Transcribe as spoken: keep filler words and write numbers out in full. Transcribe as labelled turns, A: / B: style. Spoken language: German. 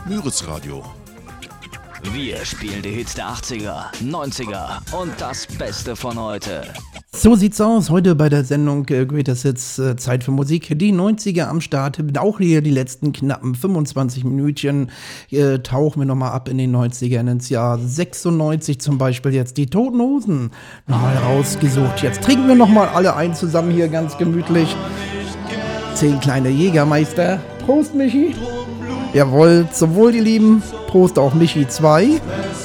A: Müritz-Radio.
B: Wir spielen die Hits der achtziger, neunziger und das Beste von heute.
C: So sieht's aus. Heute bei der Sendung äh, Greatest Hits, äh, Zeit für Musik. Die neunziger am Start. Auch hier die letzten knappen fünfundzwanzig Minütchen. Äh, tauchen wir nochmal ab in den neunzigern, ins Jahr sechsundneunzig zum Beispiel. Jetzt die Toten Hosen nochmal rausgesucht. Jetzt trinken wir nochmal alle ein zusammen hier ganz gemütlich. Zehn kleine Jägermeister. Prost, Michi. Jawohl, zum Wohl, die Lieben. Prost auch Michi zwei.